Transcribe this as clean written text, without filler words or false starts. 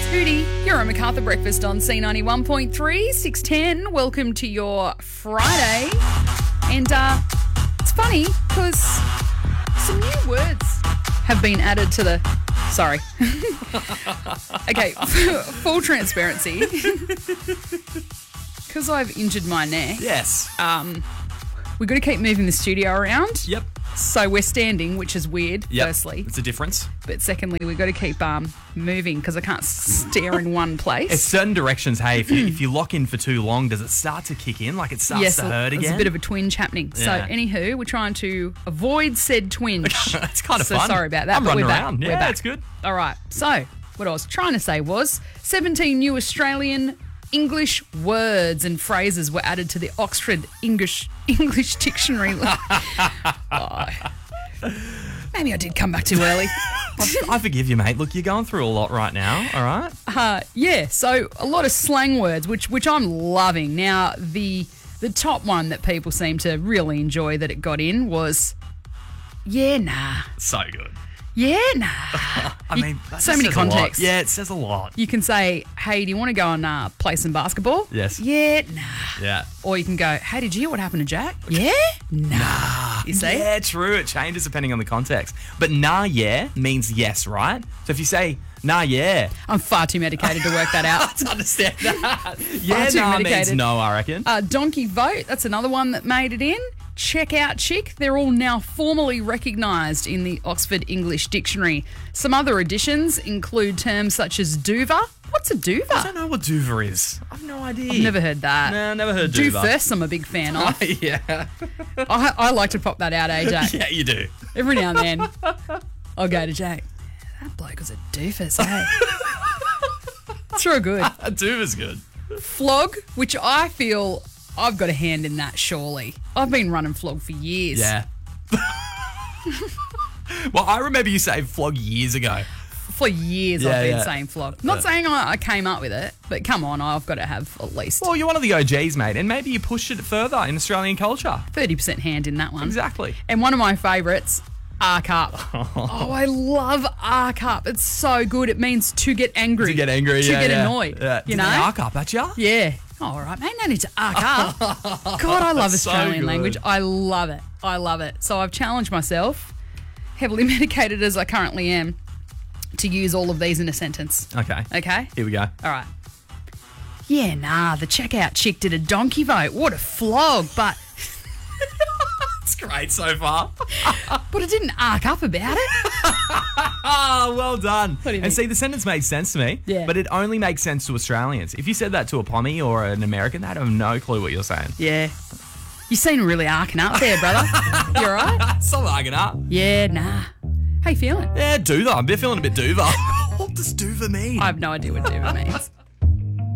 Hootie, you're on MacArthur Breakfast on C91.3, 610. Welcome to your Friday. And it's funny because some new words have been added to the... Sorry. Okay, full transparency. Because I've injured my neck. Yes. We've got to keep moving the studio around. Yep. So we're standing, which is weird, firstly. It's a difference. But secondly, we've got to keep moving because I can't stare in one place. It's certain directions. Hey, if you lock in for too long, does it start to kick in? Like it starts to hurt again? There's a bit of a twinge happening. Yeah. So anywho, we're trying to avoid said twinge. It's kind of so fun. sorry about that. I'm but running we're around. Back. Yeah, we're back. it's good. All right. So what I was trying to say was 17 new Australian English words and phrases were added to the Oxford English Dictionary. Maybe I did come back too early. I forgive you, mate. Look, you're going through a lot right now, all right? Yeah, so a lot of slang words, which I'm loving. Now, the top one that people seem to really enjoy that it got in was, yeah, nah. So good. Yeah, nah. I mean, that so just many says a lot. contexts. Yeah, it says a lot. You can say, hey, do you want to go and play some basketball? Yes. Yeah, nah. Yeah. Or you can go, hey, did you hear what happened to Jack? Yeah? Nah. You see? Yeah, true. It changes depending on the context. But nah, yeah means yes, right? So if you say, nah, yeah. I'm far too medicated to work that out. To understand that. Yeah, too nah medicated. means no, I reckon. Donkey vote, that's another one that made it in. Check out chick, they're all now formally recognised in the Oxford English Dictionary. Some other additions include terms such as duver. What's a I duver? don't know what duver is. I've no idea. I've never heard that. No, never heard Do duver. first, I'm a big fan of. Yeah. I like to pop that out, AJ. Yeah, you do. Every now and then, I'll go to Jack. That bloke was a doofus, hey? It's real good. Duver's good. Flog, which I feel I've got a hand in that, surely. I've been running flog for years. Yeah. Well, I remember you saying flog years ago. For years Yeah, I've been yeah. saying flog. Not saying I came up with it, but come on, I've got to have at least Well, you're one of the OGs, mate, and maybe you pushed it further in Australian culture. 30% hand in that one. Exactly. And one of my favourites, arc up. Oh, I love arc up. It's so good. It means to get angry. To get angry, To yeah, get yeah. annoyed. Yeah. You Did know? they arc up at you? Yeah. Oh, all right, mate. No need to arc up. God, I love So Australian good. language. I love it. I love it. So I've challenged myself, heavily medicated as I currently am, to use all of these in a sentence. Okay. Okay? Here we go. All right. Yeah, nah, the checkout chick did a donkey vote. What a flog. But It's great so far. it didn't arc up about it. Oh, well done. What do you And think? see, the sentence makes sense to me, Yeah. but it only makes sense to Australians. If you said that to a Pommy or an American, they'd have no clue what you're saying. Yeah. You seem really arcing up there, brother. You all right? Stop arcing up. Yeah, nah. How you feeling? Yeah, duver. I'm feeling a bit duver. What does duver mean? I have no idea what duver means.